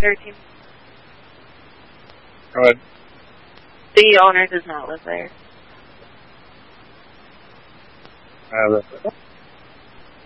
13. Go ahead. The owner does not live there. That's it.